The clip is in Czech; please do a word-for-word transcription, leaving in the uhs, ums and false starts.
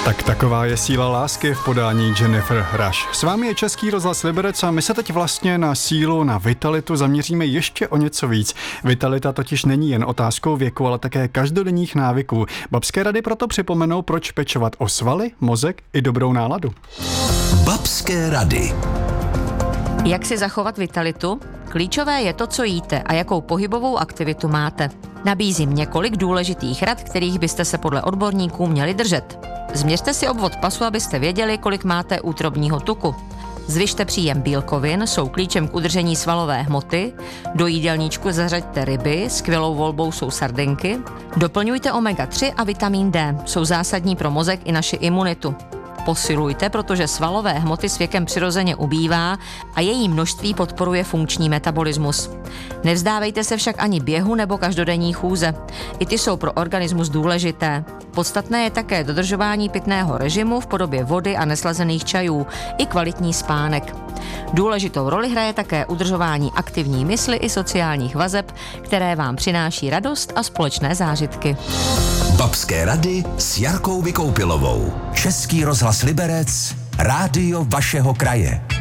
Tak taková je síla lásky v podání Jennifer Rush. S vámi je Český rozhlas Liberec a my se teď vlastně na sílu, na vitalitu zaměříme ještě o něco víc. Vitalita totiž není jen otázkou věku, ale také každodenních návyků. Babské rady proto připomenou, proč pečovat o svaly, mozek i dobrou náladu. Babské rady. Jak si zachovat vitalitu? Klíčové je to, co jíte a jakou pohybovou aktivitu máte. Nabízím několik důležitých rad, kterých byste se podle odborníků měli držet. Změřte si obvod pasu, abyste věděli, kolik máte útrobního tuku. Zvyšte příjem bílkovin, jsou klíčem k udržení svalové hmoty. Do jídelníčku zařaďte ryby, skvělou volbou jsou sardinky. Doplňujte omega tři a vitamin D, jsou zásadní pro mozek i naši imunitu. Posilujte, protože svalové hmoty s věkem přirozeně ubývá a její množství podporuje funkční metabolismus. Nevzdávejte se však ani běhu nebo každodenní chůze. I ty jsou pro organismus důležité. Podstatné je také dodržování pitného režimu v podobě vody a neslazených čajů i kvalitní spánek. Důležitou roli hraje také udržování aktivní mysli i sociálních vazeb, které vám přináší radost a společné zážitky. Babské rady s Jarkou Vykoupilovou. Český rozhlas Liberec, rádio vašeho kraje.